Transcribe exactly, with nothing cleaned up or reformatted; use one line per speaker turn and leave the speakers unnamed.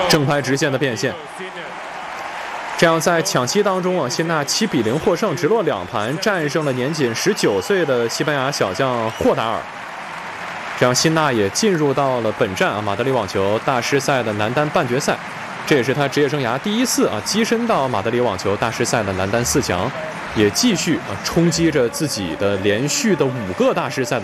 正拍直线的变现。这样在抢七当中啊，辛纳七比零获胜，直落两盘战胜了年仅十九岁的西班牙小将霍达尔。这样辛纳也进入到了本站啊马德里网球大师赛的男单半决赛，这也是他职业生涯第一次啊跻身到马德里网球大师赛的男单四强，也继续啊冲击着自己的连续的五个大师赛的